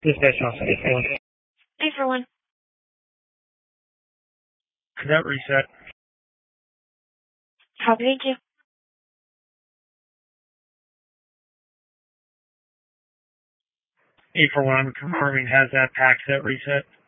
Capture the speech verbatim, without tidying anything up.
Dispatch officer, eight four one. eight four one. Cadet reset. Copy, thank you. eight four one, I'm confirming has that pack set reset.